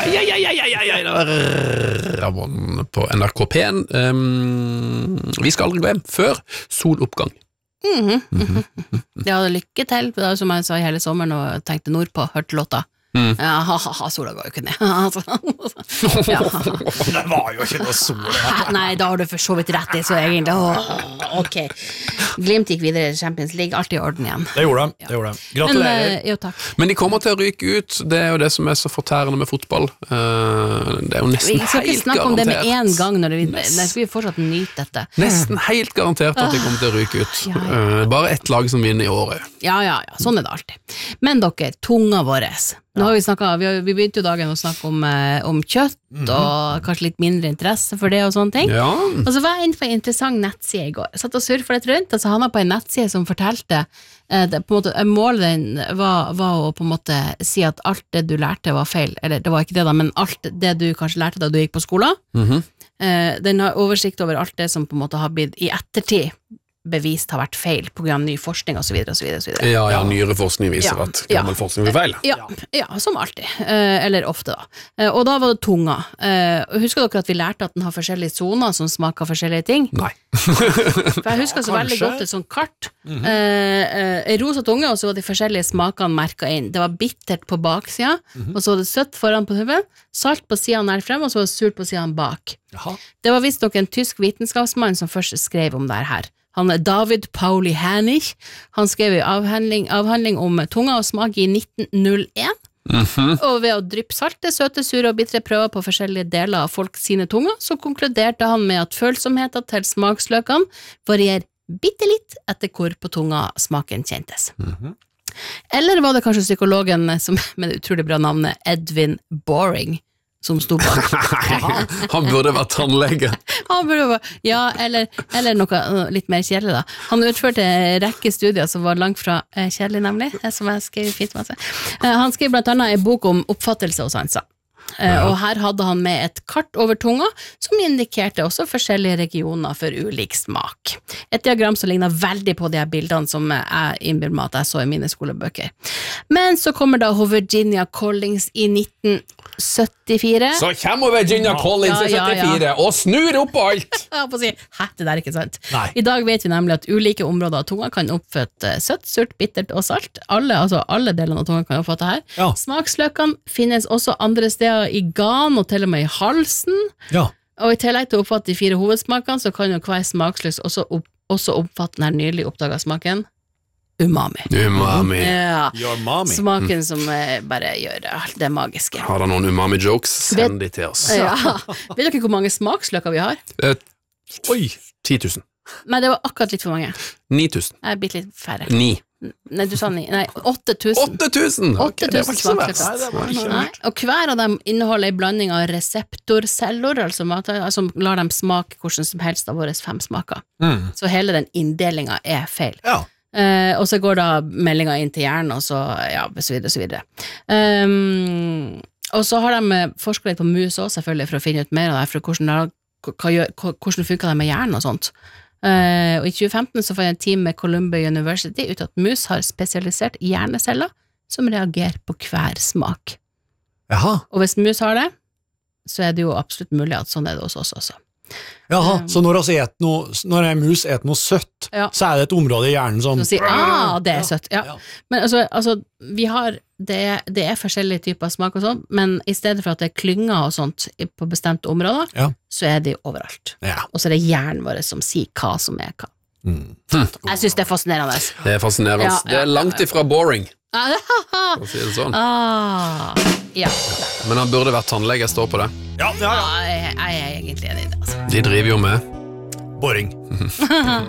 Det var Ramon på NRK P1. Vi skal aldri gå hjem før soloppgang. Ja, lykke til, som jeg sa i hele sommeren og tenkte nordpå, hørte låta. Sola går jo ikke ned. Det var jo ikke noe sol. Nei, da har du for så vidt rett i, så egentlig ok. Glimt gikk videre i Champions League, alt i orden igjen. Det gjorde de. Gratulerer. Jo, takk. Men de kommer til å ryke ut. Det er jo det som er så fortærende med fotball. Det er jo nesten helt garantert. Vi skal ikke snakke om det med en gang når skal vi fortsatt nyte dette. Nesten helt garantert at de kommer til å ryke ut. Bare ett lag som vinner i året. Ja, sånn er det alltid. Men dere, tunga våres. Nå har vi begynte jo dagen å snakke om kjøtt og kanskje litt mindre interesse for det og sånne ting. Ja. Og så var jeg inne på en interessant nettside i går. Jeg satt og surfet litt rundt, og så han var på en nettside som fortalte på en måte, målet den var å på en måte si at alt det du lærte var feil, eller det var ikke det da, men alt det du kanskje lærte da du gikk på skolen, den har oversikt over alt det som på en måte har blitt i ettertid bevist har vært feil på grunn av ny forskning og så videre og så videre og så videre. Ja, nyere forskning viser at gammel forskning er feil. Ja, som alltid. Eller ofte da. Og da var det tunga. Husker dere at vi lærte at den har forskjellige zoner som smaker forskjellige ting? Nei. For jeg husker så veldig godt et sånt kart. En rosa tunge, og så var de forskjellige smakene merket inn. Det var bittert på baksida, og så var det søtt foran på tuben, salt på siden nær frem, og så var det surt på siden bak. Jaha. Det var visst nok en tysk vitenskapsmann som først skrev om det her. Han er David Pauli Hennig. Han skrev en avhandling om tunga og smak i 1901. Og ved å dryppe salte, søte, sure og bitre prøver på forskjellige deler av folk sine tunger, så konkluderte han med at følsomheten til smaksløkene varierer bitte litt etter hvor på tunga smaken kjentes. Eller var det kanskje psykologen som, med det utrolig bra navnet Edwin Boring, som stod bak. Han burde vært tannlege. Eller noe litt mer kjedelig da. Han utførte en rekke studier som var langt fra kjedelig, nemlig, som jeg skrev fint masse. Han skrev blant annet en bok om oppfattelse og sanser. Og her hadde han med et kart over tunga som indikerte også forskjellige regioner for ulik smak. Et diagram som lignet veldig på de her bildene som jeg innbiller meg at jeg så i mine skolebøker. Men så kommer da Virginia Collins i 1974. Så kommer Virginia Collins i 74 og snur opp på alt! Jeg får si, det der er ikke sant. Nei. I dag vet vi nemlig at ulike områder av tunga kan oppfatte søtt, surt, bittert og salt. Alle delene av tunga kan oppfatte her. Ja. Smaksløkene finnes også andre steder i gan og til og med i halsen. Ja. Og i tillegg til å oppfatte de 4 hovedsmakene, så kan jo hver smaksløs også oppfatte den nylig oppdaget smaken umami. Ja. Your mommy. Smaken som bare gjør det magiske. Har dere noen umami-jokes? Send de til oss. Ja. Vet dere hvor mange smaksløker vi har? Oi, 10 000. Nei, det var akkurat litt for mange. 9 000. Jeg er bitt litt færre. 9. Nei, du sa 9. Nei, 8 000. 8 000! 8 000 smaksløker. Nei, og hver av dem inneholder en blanding av reseptorceller, altså som lar dem smake hvordan som helst av våre 5 smaker. Så hele den inndelingen er feil. Ja. Og så går da meldingen inn til hjernen, og så videre, så videre. Og så har de forsket litt på mus også, selvfølgelig, for å finne ut mer av det, for hvordan funker det med hjernen og sånt. Og i 2015 så fant en team med Columbia University ut at mus har spesialisert hjerneceller som reagerer på hver smak. Jaha. Og hvis mus har det, så er det jo absolutt mulig at sånn er det hos oss også. Jaha, så når en mus et noe søtt, så er det et område i hjernen som sier, det er søtt, ja. Men altså vi har, det er forskjellige typer smak og sånt, men i stedet for at det er klynger og sånt på bestemte områder, så er de overalt. Og så er det hjernen vår som sier hva som er hva. Jeg synes det er fascinerende. Det er fascinerende. Det er langt ifra boring. For å si det sånn. Men han burde vært tannlege, jeg står på det. Jeg er egentlig enig i det, altså. De driver jo med boring.